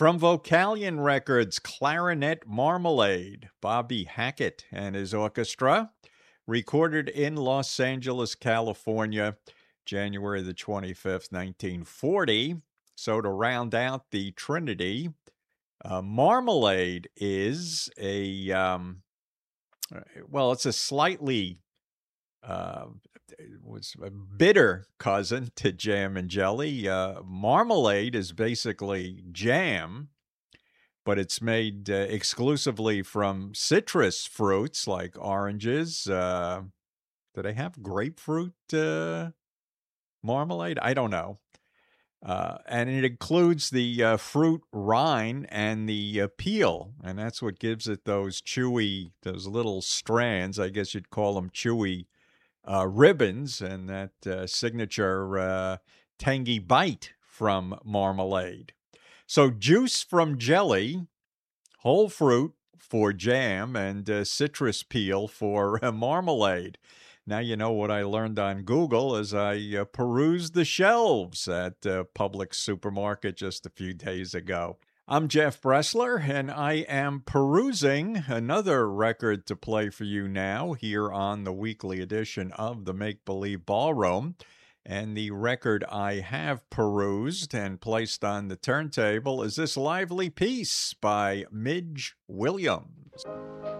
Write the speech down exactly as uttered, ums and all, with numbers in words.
From Vocalion Records, Clarinet Marmalade, Bobby Hackett and his orchestra, recorded in Los Angeles, California, January the twenty-fifth, nineteen forty. So to round out the Trinity, uh, Marmalade is a, um, well, it's a slightly uh, was a bitter cousin to jam and jelly. Uh, marmalade is basically jam, but it's made uh, exclusively from citrus fruits like oranges. Uh, do they have grapefruit uh, marmalade? I don't know. Uh, and it includes the uh, fruit rind and the uh, peel, and that's what gives it those chewy, those little strands. I guess you'd call them chewy uh, ribbons, and that uh, signature uh, tangy bite from marmalade. So juice from jelly, whole fruit for jam, and uh, citrus peel for uh, marmalade. Now you know what I learned on Google as I uh, perused the shelves at uh, Publix supermarket just a few days ago. I'm Jeff Bressler, and I am perusing another record to play for you now here on the weekly edition of the Make Believe Ballroom. And the record I have perused and placed on the turntable is this lively piece by Midge Williams.